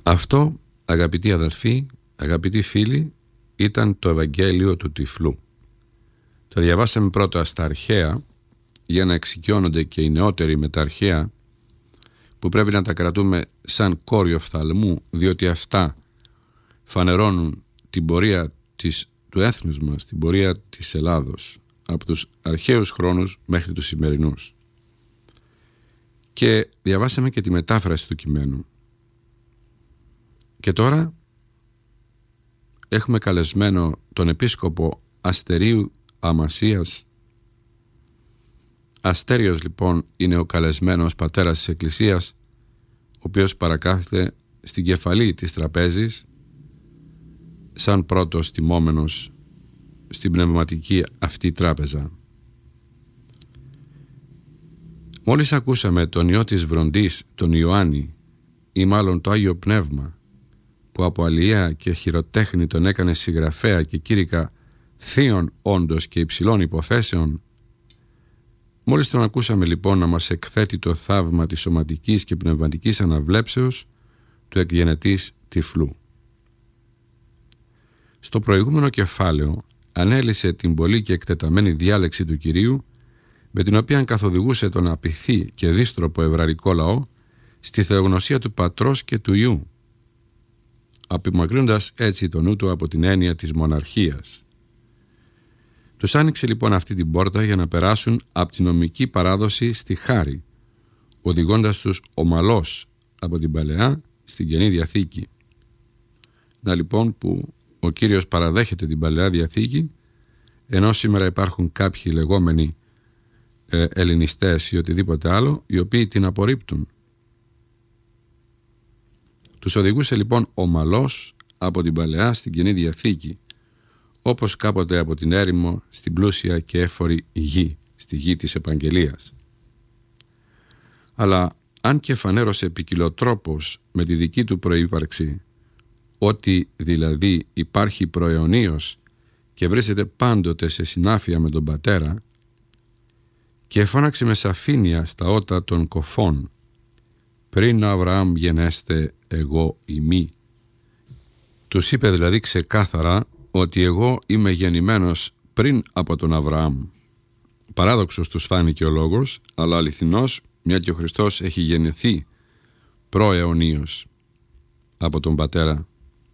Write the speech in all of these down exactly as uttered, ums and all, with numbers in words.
Αυτό, αγαπητοί αδελφοί, αγαπητοί φίλοι, ήταν το Ευαγγέλιο του Τυφλού. Το διαβάσαμε πρώτα στα αρχαία για να εξοικειώνονται και οι νεότεροι με τα αρχαία, που πρέπει να τα κρατούμε σαν κόριο φθαλμού, διότι αυτά φανερώνουν την πορεία της, του έθνους μας, την πορεία της Ελλάδος από τους αρχαίους χρόνους μέχρι τους σημερινούς. Και διαβάσαμε και τη μετάφραση του κειμένου. Και τώρα έχουμε καλεσμένο τον επίσκοπο Αστερίου Αμασίας. Αστέριος λοιπόν είναι ο καλεσμένος πατέρας της Εκκλησίας, ο οποίος παρακάθεται στην κεφαλή της τραπέζης σαν πρώτος τιμόμενος στην πνευματική αυτή τράπεζα. Μόλις ακούσαμε τον Υιό της Βροντής, τον Ιωάννη, ή μάλλον το Άγιο Πνεύμα, που από αλληλεία και χειροτέχνη τον έκανε συγγραφέα και κήρυκα θείων όντως και υψηλών υποθέσεων, μόλις τον ακούσαμε λοιπόν να μας εκθέτει το θαύμα της σωματικής και πνευματικής αναβλέψεως του εκγενετής τυφλού. Στο προηγούμενο κεφάλαιο ανέλυσε την πολύ και εκτεταμένη διάλεξη του Κυρίου, με την οποία καθοδηγούσε τον απειθή και δύστροπο εβραϊκό λαό στη θεογνωσία του Πατρός και του Υιού, απομακρύνοντας έτσι το νου του από την έννοια της μοναρχίας. Τους άνοιξε λοιπόν αυτή την πόρτα για να περάσουν από την νομική παράδοση στη χάρη, οδηγώντας τους ομαλώς από την Παλαιά στην Καινή Διαθήκη. Να λοιπόν που ο Κύριος παραδέχεται την Παλαιά Διαθήκη, ενώ σήμερα υπάρχουν κάποιοι λεγόμενοι ε, ελληνιστές ή οτιδήποτε άλλο, οι οποίοι την απορρίπτουν. Τους οδηγούσε λοιπόν ομαλώς από την Παλαιά στην Καινή Διαθήκη, όπως κάποτε από την έρημο στην πλούσια και έφορη γη, στη γη της Επαγγελίας. Αλλά αν και φανέρωσε ποικιλοτρόπως με τη δική του προύπαρξη, ότι δηλαδή υπάρχει προαιωνίως και βρίσκεται πάντοτε σε συνάφεια με τον Πατέρα, και φώναξε με σαφήνεια στα ότα των κοφών, πριν Αβραάμ γενέστε εγώ ημί. Τους είπε δηλαδή ξεκάθαρα ότι εγώ είμαι γεννημένος πριν από τον Αβραάμ. Παράδοξος τους φάνηκε ο λόγος, αλλά αληθινός, μια και ο Χριστός έχει γεννηθεί προαιωνίως από τον Πατέρα.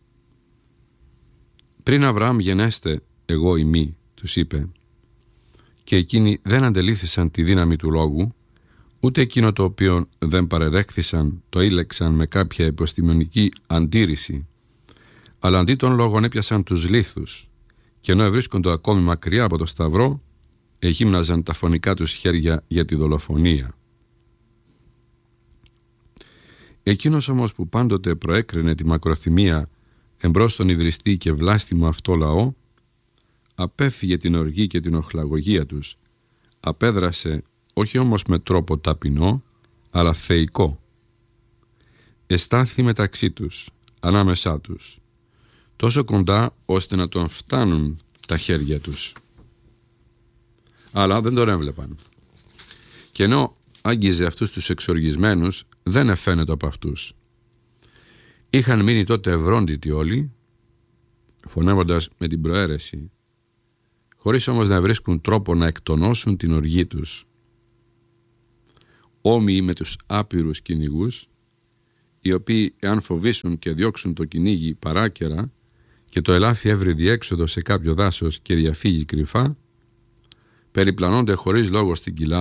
Πριν Αβραάμ γενέστε εγώ ημί, τους είπε. Και εκείνοι δεν αντελήφθησαν τη δύναμη του λόγου, ούτε εκείνο το οποίο δεν παρεδέχθησαν το ήλεξαν με κάποια επιστημονική αντίρρηση, αλλά αντί των λόγων έπιασαν τους λίθους, και ενώ ευρίσκονται ακόμη μακριά από το σταυρό, εγύμναζαν τα φωνικά τους χέρια για τη δολοφονία. Εκείνος όμως που πάντοτε προέκρινε τη μακροθυμία εμπρός στον ιδρυστή και βλάστημο αυτό λαό, απέφυγε την οργή και την οχλαγωγία τους, απέδρασε όχι όμως με τρόπο ταπεινό, αλλά θεϊκό. Εστάθη μεταξύ τους, ανάμεσά τους, τόσο κοντά ώστε να τον φτάνουν τα χέρια τους. Αλλά δεν τον έβλεπαν. Και ενώ άγγιζε αυτούς τους εξοργισμένους, δεν εφαίνεται από αυτούς. Είχαν μείνει τότε ευρόντιτοι όλοι, φωνεύοντας με την προαίρεση, χωρίς όμως να βρίσκουν τρόπο να εκτονώσουν την οργή τους. Όμοιοι με τους άπειρους κυνηγούς, οι οποίοι εάν φοβήσουν και διώξουν το κυνήγι παράκαιρα και το ελάφι έβρει διέξοδο σε κάποιο δάσος και διαφύγει κρυφά, περιπλανώνται χωρίς λόγο στην κοιλά